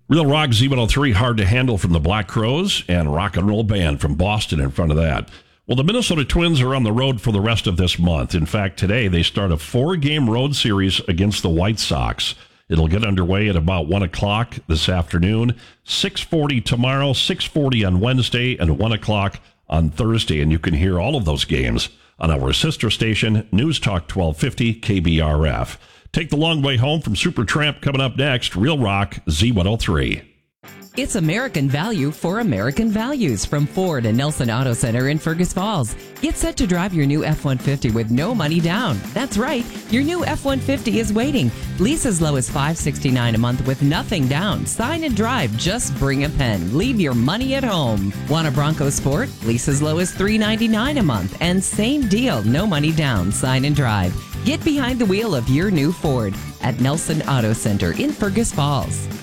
Real Rock Z103, Hard to Handle from the Black Crowes, and Rock and Roll Band from Boston in front of that. Well, the Minnesota Twins are on the road for the rest of this month. In fact, today they start a 4-game road series against the White Sox. It'll get underway at about 1 o'clock this afternoon, 6:40 tomorrow, 6:40 on Wednesday, and 1 o'clock on Thursday. And you can hear all of those games on our sister station, News Talk 1250 KBRF. Take the long way home from Supertramp coming up next. Real Rock Z103. It's American value for American values from Ford and Nelson Auto Center in Fergus Falls. Get set to drive your new F-150 with no money down. That's right, your new F-150 is waiting. Lease as low as $569 a month with nothing down. Sign and drive, just bring a pen. Leave your money at home. Want a Bronco Sport? Lease as low as $399 a month. And same deal, no money down. Sign and drive. Get behind the wheel of your new Ford at Nelson Auto Center in Fergus Falls.